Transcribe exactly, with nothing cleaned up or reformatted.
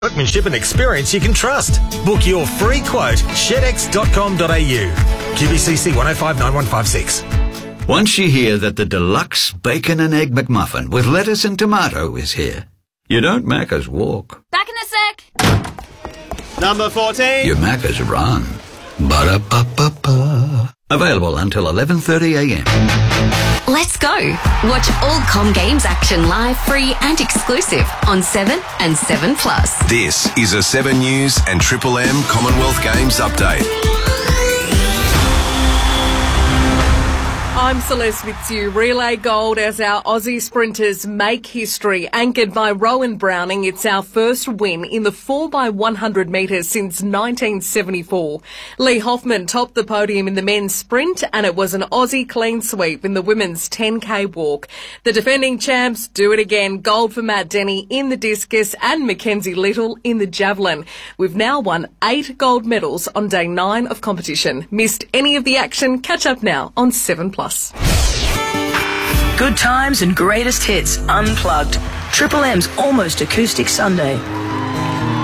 Workmanship and experience you can trust. Book your free quote, shedex dot com dot a u. Q B C C one oh five nine one five six. Once you hear that the deluxe bacon and egg McMuffin with lettuce and tomato is here, you don't Macca's walk. Back in a sec. Number fourteen. You Macca's run. Ba-da-ba-ba-ba. Available until eleven thirty a m. Let's go. Watch all Com Games action live, free and exclusive on seven and seven plus. This is a seven News and Triple M Commonwealth Games update. I'm Celeste with you. Relay gold as our Aussie sprinters make history. Anchored by Rowan Browning, it's our first win in the four by one hundred metres since nineteen seventy-four. Lee Hoffman topped the podium in the men's sprint, and it was an Aussie clean sweep in the women's ten K walk. The defending champs do it again. Gold for Matt Denny in the discus and Mackenzie Little in the javelin. We've now won eight gold medals on day nine of competition. Missed any of the action? Catch up now on seven plus. Good times and greatest hits unplugged. Triple M's Almost Acoustic Sunday.